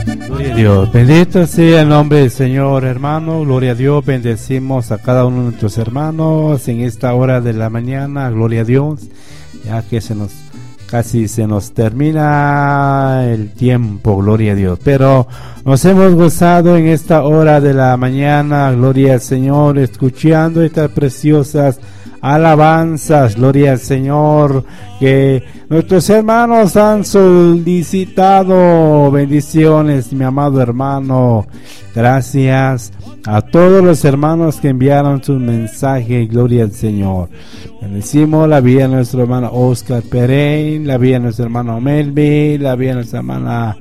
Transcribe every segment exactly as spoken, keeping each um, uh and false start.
Gloria a Dios, bendito sea el nombre del Señor, hermano. Gloria a Dios, bendecimos a cada uno de nuestros hermanos en esta hora de la mañana. Gloria a Dios, ya que se nos casi se nos termina el tiempo, gloria a Dios, pero nos hemos gozado en esta hora de la mañana, gloria al Señor, escuchando estas preciosas alabanzas, gloria al Señor, que nuestros hermanos han solicitado. Bendiciones, mi amado hermano. Gracias a todos los hermanos que enviaron su mensaje, gloria al Señor. Bendecimos la vida de nuestro hermano Oscar Pereira, la vida de nuestro hermano Melvin, la vida de nuestra hermana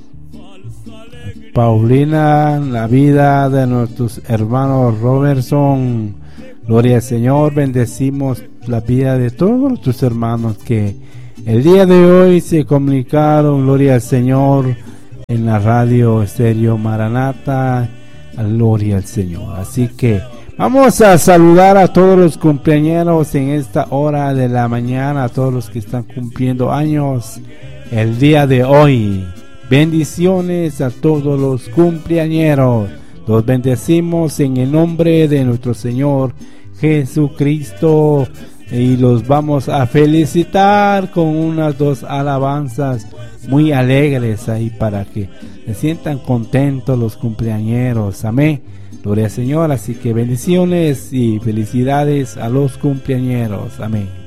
Paulina, la vida de nuestros hermanos Robertson. Gloria al Señor, bendecimos la vida de todos nuestros hermanos que el día de hoy se comunicaron, gloria al Señor, en la radio Estéreo Maranata, gloria al Señor. Así que vamos a saludar a todos los cumpleañeros en esta hora de la mañana, a todos los que están cumpliendo años el día de hoy. Bendiciones a todos los cumpleañeros. Los bendecimos en el nombre de nuestro Señor Jesucristo y los vamos a felicitar con unas dos alabanzas muy alegres ahí para que se sientan contentos los cumpleañeros. Amén. Gloria al Señor. Así que bendiciones y felicidades a los cumpleañeros. Amén.